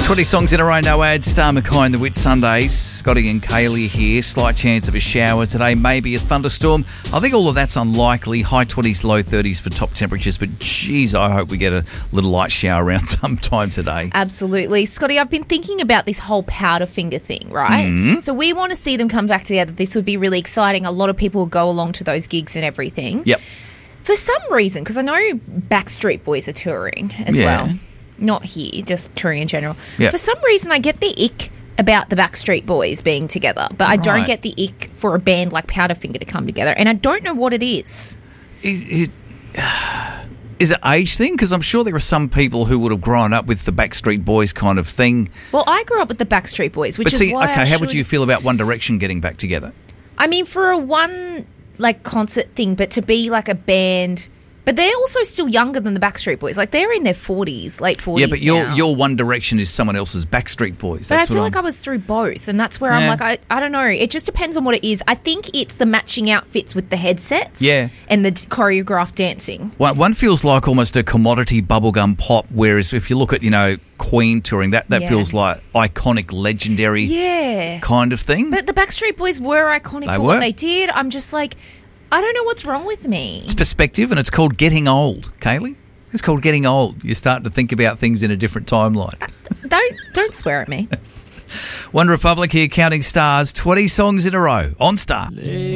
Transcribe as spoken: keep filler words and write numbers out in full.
twenty songs in a row, no ads. Star McKay and the Whit Sundays. Scotty and Kaylee here. Slight chance of a shower today, maybe a thunderstorm. I think all of that's unlikely. High twenties, low thirties for top temperatures. But geez, I hope we get a little light shower around sometime today. Absolutely. Scotty, I've been thinking about this whole Powderfinger thing, right? Mm-hmm. So we want to see them come back together. This would be really exciting. A lot of people will go along to those gigs and everything. Yep. For some reason, because I know Backstreet Boys are touring as Yeah. well. Not here, just touring in general. Yep. For some reason, I get the ick about the Backstreet Boys being together, but I don't Right. get the ick for a band like Powderfinger to come together, and I don't know what it is. Is, is, is it age thing? Because I'm sure there are some people who would have grown up with the Backstreet Boys kind of thing. Well, I grew up with the Backstreet Boys, which But is see, why okay, I how would should- you feel about One Direction getting back together? I mean, for a one like concert thing, but to be like a band. But they're also still younger than the Backstreet Boys. Like, they're in their forties, late forties. Yeah, but your now. your One Direction is someone else's Backstreet Boys. But That's I feel what like I'm- I was through both, and that's where I'm Yeah. like, I, I don't know. It just depends on what it is. I think it's the matching outfits with the headsets, Yeah. and the d- choreographed dancing. One, one feels like almost a commodity bubblegum pop, whereas if you look at, you know, Queen touring, that, that Yeah. feels like iconic, legendary Yeah, kind of thing. but the Backstreet Boys were iconic They for were. what they did. I'm just like, I don't know what's wrong with me. It's perspective, and it's called getting old, Kaylee. It's called getting old. You start to think about things in a different timeline. Don't don't swear at me. One Republic here, counting stars, twenty songs in a row on Star.